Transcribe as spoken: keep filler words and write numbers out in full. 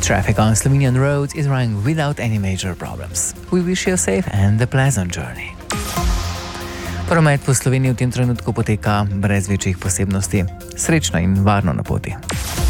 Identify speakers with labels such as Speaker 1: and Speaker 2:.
Speaker 1: Traffic on Slovenian roads is running without any major problems. We wish you a safe and a pleasant journey. Promet po Sloveniji v tem trenutku poteka brez večjih posebnosti. Srečno in varno na poti.